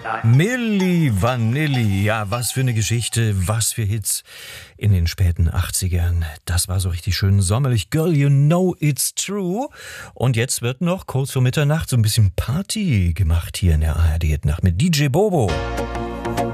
Milli Vanilli, ja, was für eine Geschichte, was für Hits in den späten 80ern. Das war so richtig schön sommerlich. Girl, you know it's true. Und jetzt wird noch kurz vor Mitternacht so ein bisschen Party gemacht hier in der ARD-Nacht mit DJ Bobo.